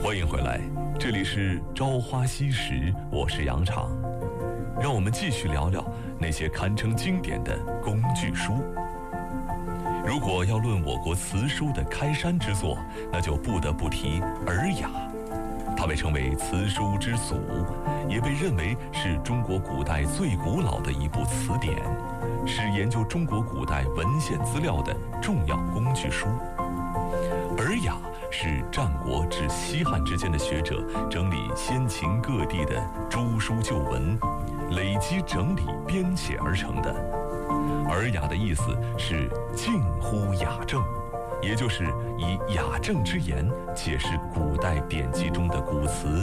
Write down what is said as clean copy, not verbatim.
欢迎回来，这里是《朝花夕拾》，我是杨昶。让我们继续聊聊那些堪称经典的工具书。如果要论我国词书的开山之作，那就不得不提《尔雅》。它被称为词书之祖，也被认为是中国古代最古老的一部词典，是研究中国古代文献资料的重要工具书。《尔雅》是战国至西汉之间的学者整理先秦各地的诸书旧文，累积整理编写而成的。《尔雅》的意思是近乎雅正，也就是以雅正之言解释古代典籍中的古词